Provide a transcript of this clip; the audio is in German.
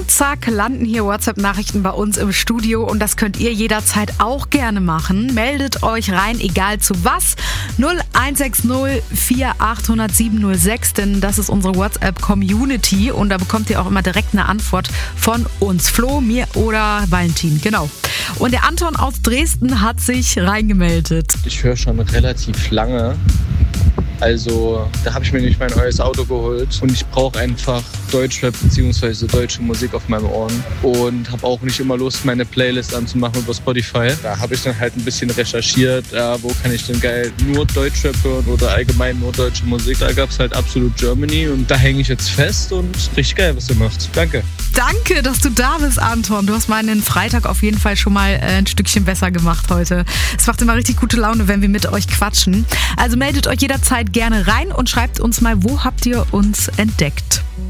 zack, landen hier WhatsApp-Nachrichten bei uns im Studio und das könnt ihr jederzeit auch gerne machen. Meldet euch rein, egal zu was. 0160 4800 706, denn das ist unsere WhatsApp-Community und da bekommt ihr auch immer direkt eine Antwort von uns, Flo, mir oder Valentin, genau. Und der Anton aus Dresden hat sich reingemeldet. Ich höre schon relativ lange. Also da habe ich mir nicht mein neues Auto geholt und ich brauche einfach Deutschrap bzw. deutsche Musik auf meinen Ohren und habe auch nicht immer Lust, meine Playlist anzumachen über Spotify. Da habe ich dann halt ein bisschen recherchiert, wo kann ich denn geil nur Deutschrap hören oder allgemein nur deutsche Musik. Da gab es halt Absolut Germany und da hänge ich jetzt fest und richtig geil, was ihr macht. Danke. Danke, dass du da bist, Anton. Du hast meinen Freitag auf jeden Fall schon mal ein Stückchen besser gemacht heute. Es macht immer richtig gute Laune, wenn wir mit euch quatschen. Also meldet euch jederzeit gerne rein und schreibt uns mal, wo habt ihr uns entdeckt?